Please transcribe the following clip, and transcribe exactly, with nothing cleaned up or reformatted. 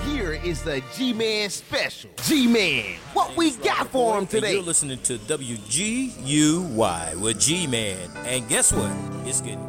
here is the G-Man special. G-Man, what we got for him today? You're listening to W G U Y with G-Man. And guess what? It's getting